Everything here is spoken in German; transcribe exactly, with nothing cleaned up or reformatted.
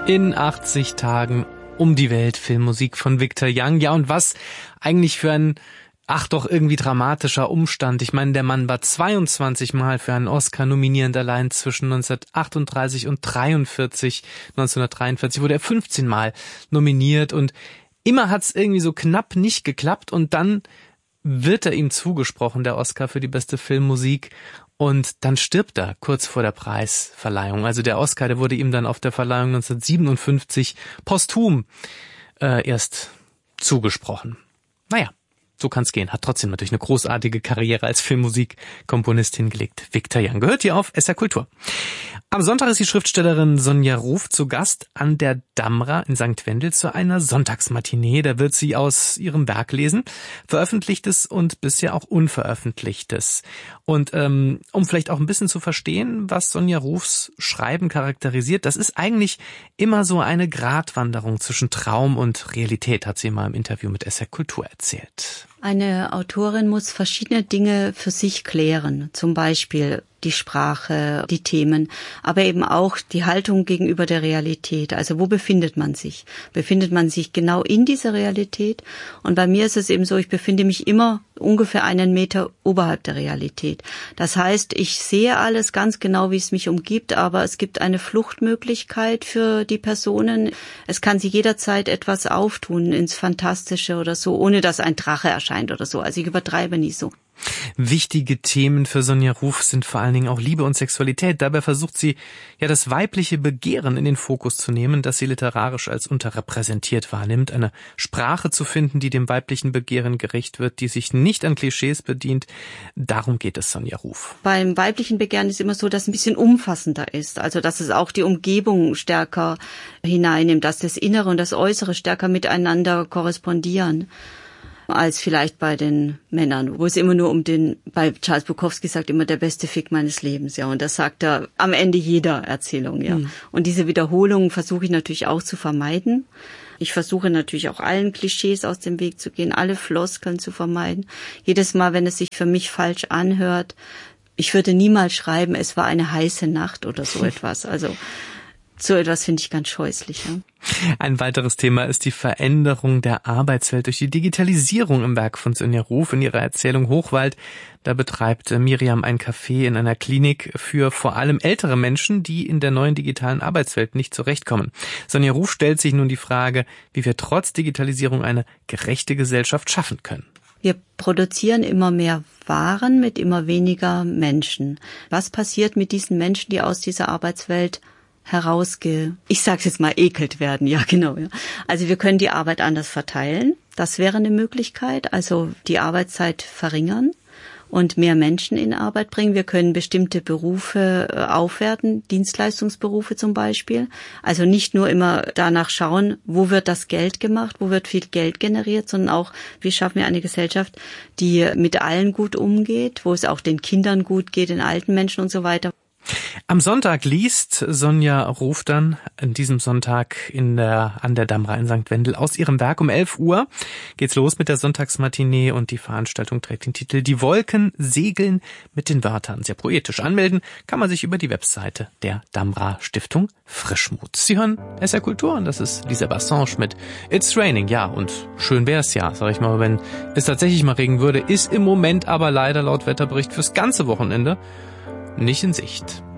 In achtzig Tagen um die Welt, Filmmusik von Victor Young. Ja, und was eigentlich für ein, ach doch, irgendwie dramatischer Umstand. Ich meine, der Mann war zweiundzwanzig Mal für einen Oscar nominierend, allein zwischen neunzehnhundertachtunddreißig und dreiundvierzig. neunzehnhundertdreiundvierzig wurde er fünfzehn Mal nominiert und immer hat's irgendwie so knapp nicht geklappt und dann wird er ihm zugesprochen, der Oscar für die beste Filmmusik. Und dann stirbt er kurz vor der Preisverleihung. Also der Oscar, der wurde ihm dann auf der Verleihung neunzehnhundertsiebenundfünfzig posthum äh, erst zugesprochen. Naja, so kann's gehen. Hat trotzdem natürlich eine großartige Karriere als Filmmusikkomponist hingelegt. Victor Young gehört hier auf S R Kultur. Am Sonntag ist die Schriftstellerin Sonja Ruf zu Gast an der Damra in Sankt Wendel zu einer Sonntagsmatinee. Da wird sie aus ihrem Werk lesen, Veröffentlichtes und bisher auch Unveröffentlichtes. Und ähm, um vielleicht auch ein bisschen zu verstehen, was Sonja Rufs Schreiben charakterisiert, das ist eigentlich immer so eine Gratwanderung zwischen Traum und Realität, hat sie mal im Interview mit S R Kultur erzählt. Eine Autorin muss verschiedene Dinge für sich klären, zum Beispiel die Sprache, die Themen, aber eben auch die Haltung gegenüber der Realität. Also wo befindet man sich? Befindet man sich genau in dieser Realität? Und bei mir ist es eben so, ich befinde mich immer ungefähr einen Meter oberhalb der Realität. Das heißt, ich sehe alles ganz genau, wie es mich umgibt, aber es gibt eine Fluchtmöglichkeit für die Personen. Es kann sich jederzeit etwas auftun ins Fantastische oder so, ohne dass ein Drache erscheint oder so. Also ich übertreibe nie so. Wichtige Themen für Sonja Ruf sind vor allen Dingen auch Liebe und Sexualität. Dabei versucht sie, ja, das weibliche Begehren in den Fokus zu nehmen, das sie literarisch als unterrepräsentiert wahrnimmt. Eine Sprache zu finden, die dem weiblichen Begehren gerecht wird, die sich nicht an Klischees bedient. Darum geht es Sonja Ruf. Beim weiblichen Begehren ist immer so, dass es ein bisschen umfassender ist. Also, dass es auch die Umgebung stärker hineinnimmt, dass das Innere und das Äußere stärker miteinander korrespondieren, als vielleicht bei den Männern, wo es immer nur um den, bei Charles Bukowski sagt immer, der beste Fick meines Lebens, ja, und das sagt er am Ende jeder Erzählung, ja. Mhm. Und diese Wiederholungen versuche ich natürlich auch zu vermeiden. Ich versuche natürlich auch allen Klischees aus dem Weg zu gehen, alle Floskeln zu vermeiden. Jedes Mal, wenn es sich für mich falsch anhört, ich würde niemals schreiben, es war eine heiße Nacht oder so etwas, also so etwas finde ich ganz scheußlich. Ja. Ein weiteres Thema ist die Veränderung der Arbeitswelt durch die Digitalisierung im Werk von Sonja Ruf. In ihrer Erzählung Hochwald, da betreibt Miriam ein Café in einer Klinik für vor allem ältere Menschen, die in der neuen digitalen Arbeitswelt nicht zurechtkommen. Sonja Ruf stellt sich nun die Frage, wie wir trotz Digitalisierung eine gerechte Gesellschaft schaffen können. Wir produzieren immer mehr Waren mit immer weniger Menschen. Was passiert mit diesen Menschen, die aus dieser Arbeitswelt herausge, ich sag's jetzt mal, ekelt werden, ja genau. Ja. Also wir können die Arbeit anders verteilen, das wäre eine Möglichkeit, also die Arbeitszeit verringern und mehr Menschen in Arbeit bringen. Wir können bestimmte Berufe aufwerten, Dienstleistungsberufe zum Beispiel, also nicht nur immer danach schauen, wo wird das Geld gemacht, wo wird viel Geld generiert, sondern auch, wie schaffen wir eine Gesellschaft, die mit allen gut umgeht, wo es auch den Kindern gut geht, den alten Menschen und so weiter. Am Sonntag liest Sonja Ruf dann an diesem Sonntag in der, an der Damra in Sankt Wendel aus ihrem Werk. Um elf Uhr geht's los mit der Sonntagsmatinee und die Veranstaltung trägt den Titel Die Wolken segeln mit den Wörtern. Sehr poetisch. Anmelden kann man sich über die Webseite der Damra Stiftung Frischmut. Sie hören S R Kultur und das ist Lisa Bassange mit It's Raining. Ja, und schön wär's ja, sag ich mal, wenn es tatsächlich mal regnen würde. Ist im Moment aber leider laut Wetterbericht fürs ganze Wochenende nicht in Sicht.